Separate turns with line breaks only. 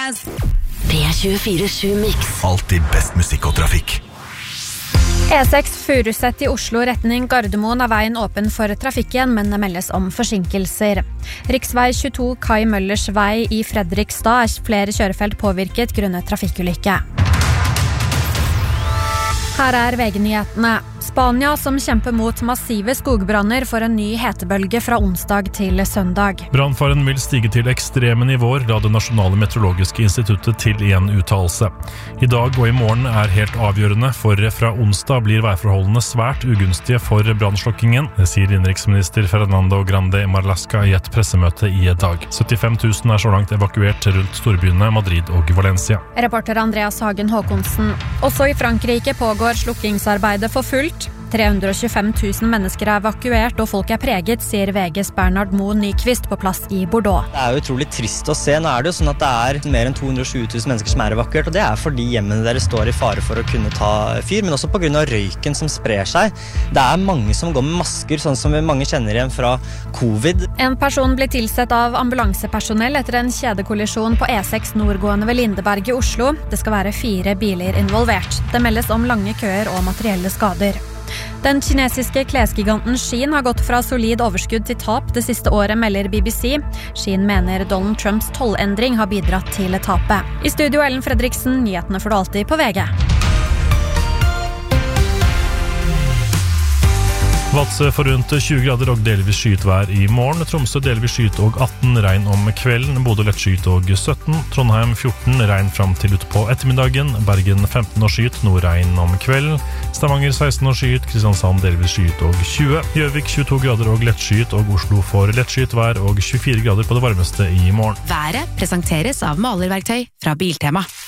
jazz. P24/7 Mix.
Alltid best musikk og trafikk.
E6 Furuset i Oslo retning Gardermoen er veien åpen for trafikken, men det meldes om forsinkelser. Riksvei 22 Kai Møllers vei i Fredrikstad er flere kjørefelt påvirket grunnet trafikkulykke. Her er VG-nyhetene. Spania som kjemper mot massive skogbranner for en ny hetebølge fra onsdag til søndag.
Brannfaren vil stige til ekstreme nivåer, da det nasjonale meteorologiske instituttet til i en uttalelse. I dag og i morgen er helt avgjørende, for fra onsdag blir værforholdene svært ugunstige for brannslokkingen, sier innenriksminister Fernando Grande Marlaska i et pressemøte i dag. 75 000 er så langt evakuert rundt storbyene Madrid og Valencia.
Reporter Andreas Hagen Håkonsen. Også i Frankrike pågår slukkingsarbeidet for fullt. 325 000 mennesker er evakuert, og folk er preget, sier VGs Bernard Moe Nyqvist på plass i Bordeaux.
Det er jo utrolig trist å se. Nå er det jo sånn at det er mer enn 220 000 mennesker som er evakuert, og det er fordi hjemmene deres står i fare for å kunne ta fyr, men også på grunn av røyken som sprer seg. Det er mange som går med masker, sånn som mange kjenner igjen fra covid.
En person ble tilsett av ambulansepersonell etter en kjedekollisjon på E6 nordgående ved Lindeberg i Oslo. Det skal være 4 biler involvert. Det meldes om lange køer og materielle skader. Den kinesiske klesgiganten Shein har gått fra solid overskudd til tap det siste året, melder BBC. Shein mener Donald Trumps tollendring har bidratt til tapet. I studio Ellen Fredriksen, nyhetene får du alltid på VG.
Vadsø for rundt 20 grader og delvis skyet vær i morgen. Tromsø delvis skyet og 18, regn om kvelden. Bodø lett skyet og 17. Trondheim 14, regn frem til ut på ettermiddagen. Bergen 15 og skyet, noe regn om kvelden. Stavanger 16 og skyet, Kristiansand delvis skyet og 20. Gjøvik 22 grader og lett skyet, og Oslo får lett skyet vær og 24 grader på det varmeste i morgen.
Været presenteres av malerverktøy fra Biltema.